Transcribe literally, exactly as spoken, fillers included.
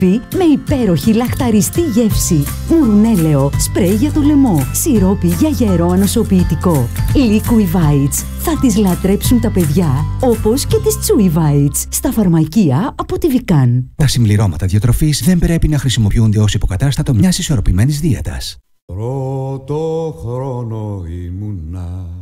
με υπέροχη λαχταριστή γεύση. Μουρουνέλαιο, σπρέι για το λαιμό, σιρόπι για γερό ανοσοποιητικό. Liqui Bites. Θα τις λατρέψουν τα παιδιά, όπως και τις Chewy Bites. Στα φαρμακεία από τη Vican. Τα συμπληρώματα διατροφής δεν πρέπει να χρησιμοποιούνται ως υποκατάστατο μιας ισορροπημένης δίαιτας. Πρώτο χρόνο ήμουνα